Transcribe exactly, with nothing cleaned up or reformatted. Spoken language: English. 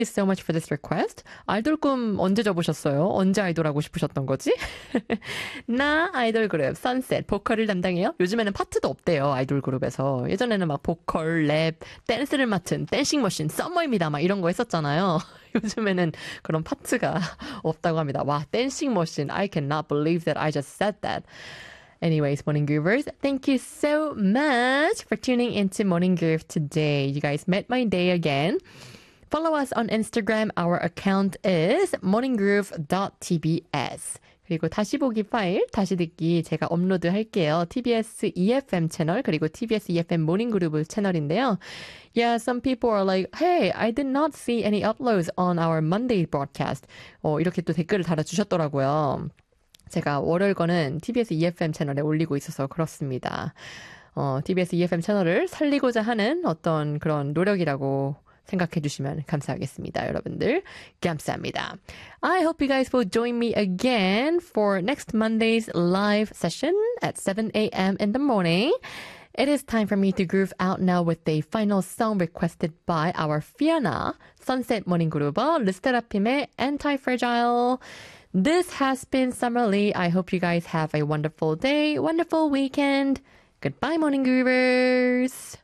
you so much for this request. 아이돌 꿈 언제 접으셨어요? 언제 아이돌 하고 싶으셨던 거지? 나 아이돌 그룹 선셋 보컬을 담당해요. 요즘에는 파트도 없대요. 아이돌 그룹에서. 예전에는 막 보컬, 랩, 댄스를 맡은 댄싱 머신 썸머입니다. 막 이런 거 했었잖아요. 요즘에는 그런 파트가 없다고 합니다. 와, 댄싱 머신. I cannot believe that I just said that. Anyways, Morning Groovers, thank you so much for tuning into Morning Groove today. You guys made my day again. Follow us on Instagram. Our account is morninggroove dot t b s. 그리고 다시 보기 파일, 다시 듣기 제가 업로드 할게요. 티비에스 이에프엠 채널, 그리고 티비에스 이에프엠 모닝그룹 채널인데요. Yeah, some people are like, hey, I did not see any uploads on our Monday broadcast. 어, 이렇게 또 댓글을 달아주셨더라고요. 제가 월요일 거는 티비에스 이에프엠 채널에 올리고 있어서 그렇습니다. 어, 티비에스 이에프엠 채널을 살리고자 하는 어떤 그런 노력이라고 생각해 주시면 감사하겠습니다, 여러분들. 감사합니다. I hope you guys will join me again for next Monday's live session at seven a.m. in the morning. It is time for me to groove out now with the final song requested by our Fiona, Sunset Morning Groover, 르스테라핌의 Anti-Fragile. This has been Summer Lee. I hope you guys have a wonderful day, wonderful weekend. Goodbye, Morning Groovers.